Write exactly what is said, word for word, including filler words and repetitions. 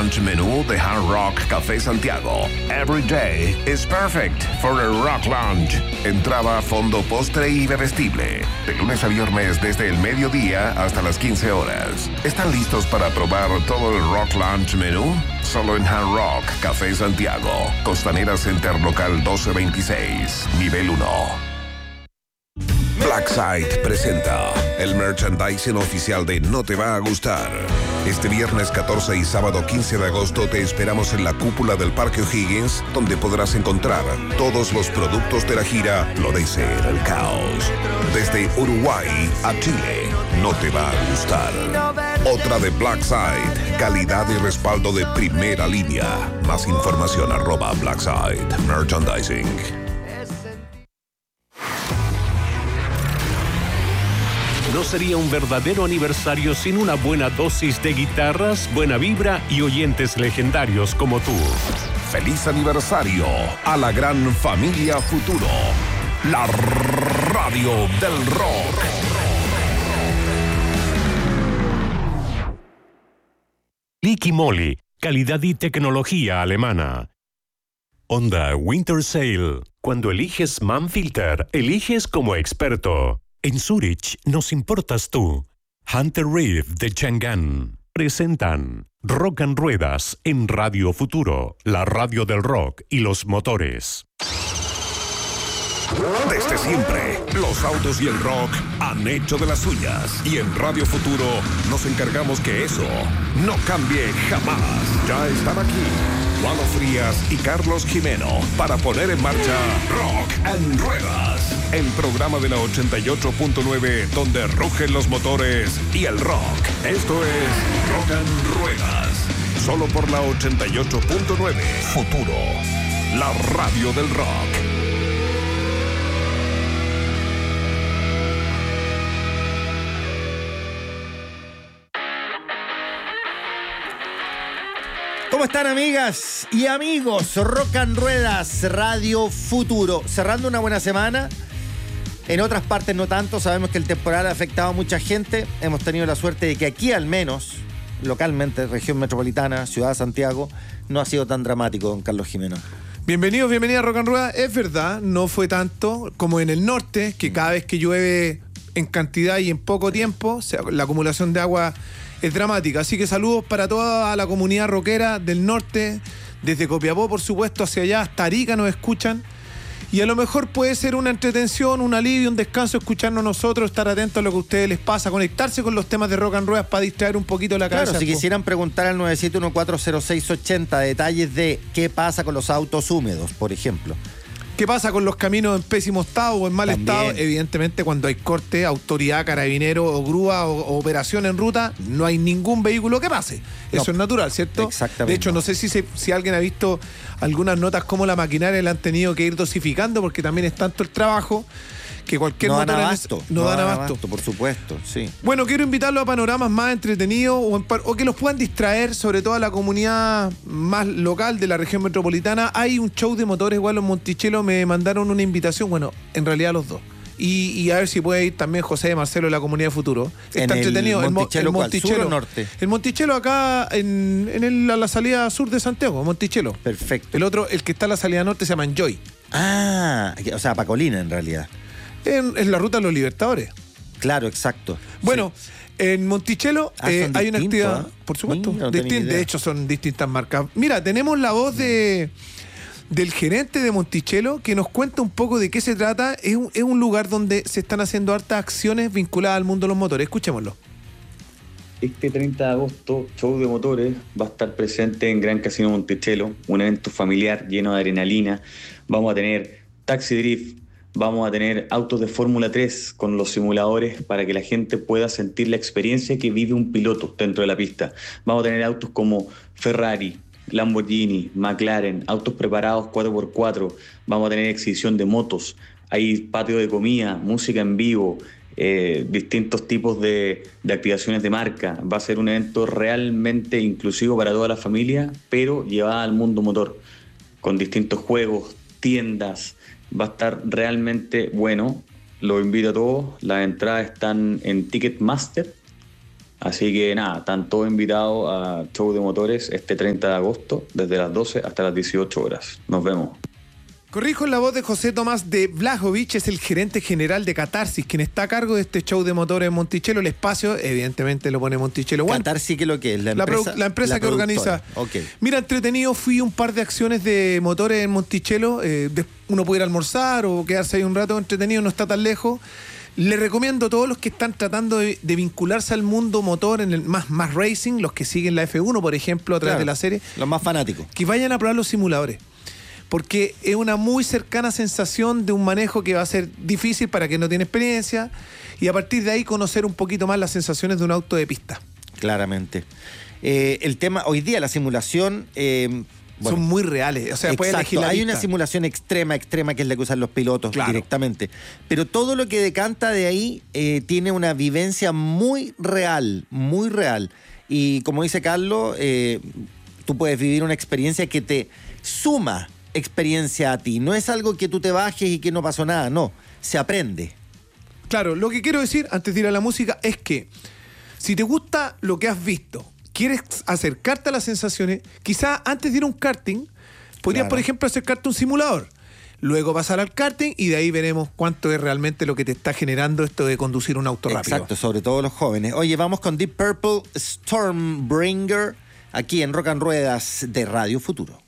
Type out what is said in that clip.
Lunch menú de Hard Rock Café Santiago. Every day is perfect for a rock lunch. Entrada, fondo, postre y bebestible. De lunes a viernes desde el mediodía hasta las quince horas. ¿Están listos para probar todo el Rock Lunch menú? Solo en Hard Rock Café Santiago. Costanera Center Local doce veintiséis, nivel uno. Blackside presenta el merchandising oficial de No Te Va a Gustar. Este viernes catorce y sábado quince de agosto te esperamos en la cúpula del Parque O'Higgins, donde podrás encontrar todos los productos de la gira Florecer el Caos. Desde Uruguay a Chile, No Te Va a Gustar. Otra de Blackside, calidad y respaldo de primera línea. Más información arroba Blackside Merchandising. No sería un verdadero aniversario sin una buena dosis de guitarras, buena vibra y oyentes legendarios como tú. Feliz aniversario a la gran familia Futuro, la radio del rock. Liqui Moly, calidad y tecnología alemana. Honda Winter Sale. Cuando eliges Manfilter, eliges como experto. En Zurich nos importas tú. Hunter Reef de Chang'an presentan Rock and Ruedas en Radio Futuro, la radio del rock y los motores. Desde siempre, los autos y el rock han hecho de las suyas. Y en Radio Futuro nos encargamos que eso no cambie jamás. Ya están aquí Juan Frías y Carlos Jimeno para poner en marcha Rock and Ruedas, el programa de la ochenta y ocho punto nueve donde rugen los motores y el rock. Esto es Rock and Ruedas, solo por la ochenta y ocho punto nueve. Futuro, la radio del rock. ¿Cómo están, amigas y amigos? Rock and Ruedas, Radio Futuro. Cerrando una buena semana. En otras partes no tanto. Sabemos que el temporal ha afectado a mucha gente. Hemos tenido la suerte de que aquí, al menos, localmente, región metropolitana, ciudad de Santiago, no ha sido tan dramático, don Carlos Jimeno. Bienvenidos, bienvenida a Rock and Ruedas. Es verdad, no fue tanto como en el norte, que cada vez que llueve en cantidad y en poco tiempo, o sea, la acumulación de agua es dramática. Así que saludos para toda la comunidad rockera del norte, desde Copiapó, por supuesto, hacia allá, hasta Arica nos escuchan. Y a lo mejor puede ser una entretención, un alivio, un descanso escucharnos nosotros, estar atentos a lo que a ustedes les pasa, conectarse con los temas de Rock and Ruedas para distraer un poquito la cabeza. Claro, si quisieran preguntar al nueve siete uno cuatro cero seis ocho cero detalles de qué pasa con los autos húmedos, por ejemplo. ¿Qué pasa con los caminos en pésimo estado o en mal También. estado? Evidentemente, cuando hay corte, autoridad, carabinero o grúa o, o operación en ruta, no hay ningún vehículo que pase. Eso No. es natural, ¿cierto? Exactamente. De hecho, no sé si, se, si alguien ha visto algunas notas cómo la maquinaria la han tenido que ir dosificando, porque también es tanto el trabajo que cualquier No dan motor en abasto. ese- no dan abasto. por supuesto, sí. Bueno, quiero invitarlos a panoramas más entretenidos o, en par- o que los puedan distraer, sobre todo a la comunidad más local de la región metropolitana. Hay un show de motores igual en Monticello, me mandaron una invitación, bueno, en realidad los dos. Y, y a ver si puede ir también José de Marcelo de la Comunidad Futuro. Está ¿En el entretenido. Mo- Monticello cuál? Monticello. ¿Sur o norte? El Monticello acá en, en el- a la salida sur de Santiago, Monticello. Perfecto. El otro, el que está a la salida norte, se llama Enjoy. Ah, o sea, Pacolina en realidad. En, en la ruta de los Libertadores. Claro, exacto. Bueno, en Monticello Ah, eh, son hay una distintos, actividad, ¿eh? por supuesto, Mira, no tenía distin- idea. de hecho son distintas marcas. Mira, tenemos la voz de del gerente de Monticello que nos cuenta un poco de qué se trata. Es un, es un lugar donde se están haciendo hartas acciones vinculadas al mundo de los motores. Escuchémoslo. Este treinta de agosto, Show de Motores va a estar presente en Gran Casino Monticello, un evento familiar lleno de adrenalina. Vamos a tener taxi drift, vamos a tener autos de Fórmula tres con los simuladores para que la gente pueda sentir la experiencia que vive un piloto dentro de la pista. Vamos a tener autos como Ferrari, Lamborghini, McLaren, autos preparados cuatro por cuatro. Vamos a tener exhibición de motos, hay patio de comida, música en vivo, eh, distintos tipos de, de activaciones de marca. Va a ser un evento realmente inclusivo para toda la familia, pero llevada al mundo motor, con distintos juegos, tiendas. Va a estar realmente bueno. Los invito a todos. Las entradas están en Ticketmaster Así que nada, están todos invitados a Show de Motores este treinta de agosto, desde las doce hasta las dieciocho horas. Nos vemos. Corrijo en la voz de José Tomás de Blajovic, es el gerente general de Catarsis, quien está a cargo de este show de motores en Monticello. El espacio, evidentemente, lo pone Monticello One. Catarsis, ¿qué es lo que es? La La, empresa, produ- la empresa la que organiza. Okay. Mira, entretenido, fui a un par de acciones de motores en Monticello. Eh, de- uno puede ir a almorzar o quedarse ahí un rato entretenido, no está tan lejos. Le recomiendo a todos los que están tratando de, de vincularse al mundo motor, en el más, más racing, los que siguen la F uno, por ejemplo, a través Claro, de la serie, los más fanáticos. que vayan a probar los simuladores. Porque es una muy cercana sensación de un manejo que va a ser difícil para quien no tiene experiencia, y a partir de ahí conocer un poquito más las sensaciones de un auto de pista. Claramente. Eh, el tema, hoy día la simulación... eh, bueno, Son muy reales. O sea, puedes exacto, elegir la hay pista. una simulación extrema, extrema, que es la que usan los pilotos Claro. directamente. Pero todo lo que decanta de ahí eh, tiene una vivencia muy real, muy real. Y como dice Carlos, eh, tú puedes vivir una experiencia que te suma experiencia a ti. No es algo que tú te bajes y que no pasó nada, no. Se aprende. Claro, lo que quiero decir antes de ir a la música es que si te gusta lo que has visto, quieres acercarte a las sensaciones, quizás antes de ir a un karting, podrías, Claro. por ejemplo, acercarte a un simulador. Luego pasar al karting y de ahí veremos cuánto es realmente lo que te está generando esto de conducir un auto rápido. Exacto, sobre todo los jóvenes. Oye, vamos con Deep Purple, Stormbringer, aquí en Rock and Ruedas de Radio Futuro.